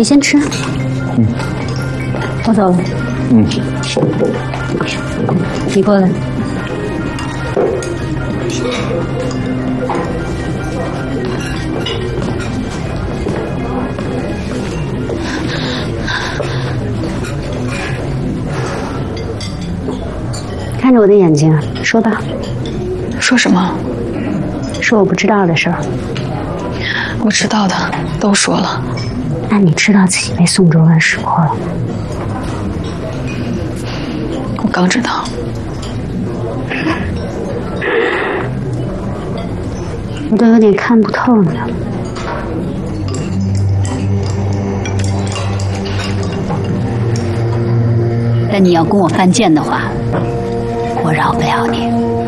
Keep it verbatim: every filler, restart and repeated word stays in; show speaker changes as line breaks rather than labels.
你先吃。
嗯，
我走了。
嗯，
你过来。看着我的眼睛，说吧。
说什么？
说我不知道的事儿。
我知道的都说了。
那你知道自己被宋卓文识破了？
我刚知道。
我都有点看不透了呢。
但你要跟我犯贱的话，我饶不了你。